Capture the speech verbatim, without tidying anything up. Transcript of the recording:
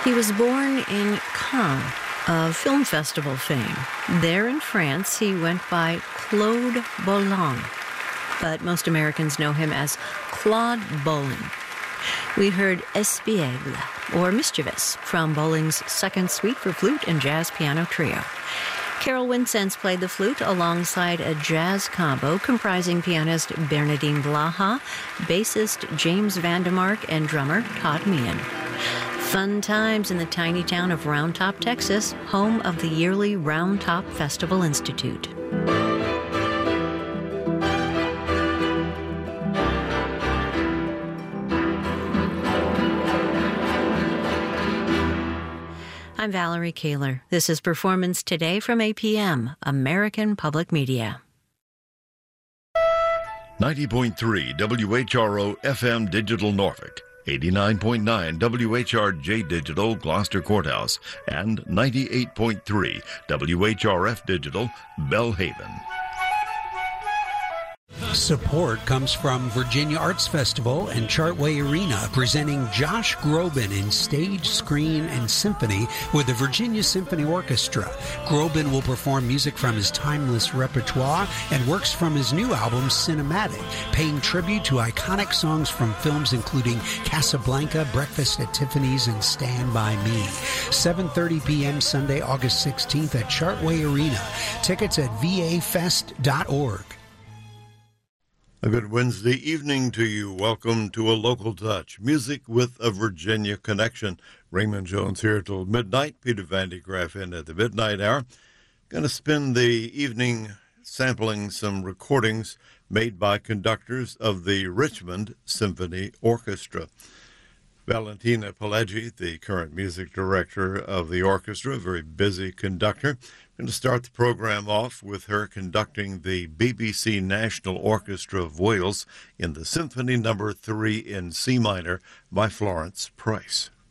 He was born in Cannes, of film festival fame. There in France, he went by Claude Bolling, but most Americans know him as Claude Bolling. We heard Espiègle, or Mischievous, from Bolling's Second Suite for Flute and Jazz Piano Trio. Carol Wincenz played the flute alongside a jazz combo comprising pianist Bernardine Blaha, bassist James Vandemark, and drummer Todd Meehan. Fun times in the tiny town of Round Top, Texas, home of the yearly Round Top Festival Institute. I'm Valerie Kaler. This is Performance Today from A P M, American Public Media. ninety point three W H R O F M Digital Norfolk, eighty-nine point nine W H R J Digital Gloucester Courthouse, and ninety-eight point three W H R F Digital Bellhaven. Support comes from Virginia Arts Festival and Chartway Arena, presenting Josh Groban in stage, screen, and symphony with the Virginia Symphony Orchestra. Groban will perform music from his timeless repertoire and works from his new album, Cinematic, paying tribute to iconic songs from films including Casablanca, Breakfast at Tiffany's, and Stand By Me. seven thirty p.m. Sunday, August sixteenth at Chartway Arena. Tickets at v a fest dot org. A good Wednesday evening to you. Welcome to A Local Touch, music with a Virginia connection. Raymond Jones here till midnight. Peter Van de Graaff in at the midnight hour. Going to spend the evening sampling some recordings made by conductors of the Richmond Symphony Orchestra. Valentina Pileggi, the current music director of the orchestra, a very busy conductor. I'm going to start the program off with her conducting the B B C National Orchestra of Wales in the Symphony Number three in C minor by Florence Price.